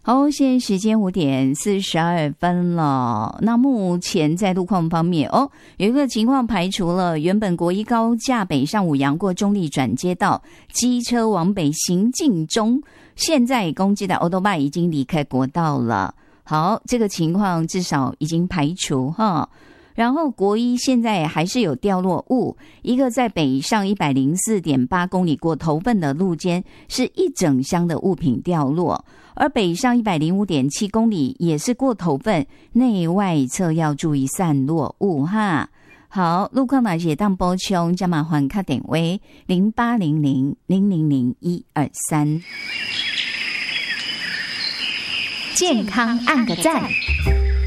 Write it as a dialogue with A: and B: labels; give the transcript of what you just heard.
A: 好，现在时间5:42了。那目前在路况方面有一个情况排除了，原本国一高架北上五杨过中立转接道，机车往北行进中，现在公机的欧多拜已经离开国道了。好，这个情况至少已经排除哈。然后国一现在还是有掉落物，一个在北上 104.8 公里过头份的路肩是一整箱的物品掉落，而北上 105.7 公里也是过头份，内外侧要注意散落物哈。好，路况哪些当补充加麻烦卡点位0800000123，健康按个赞。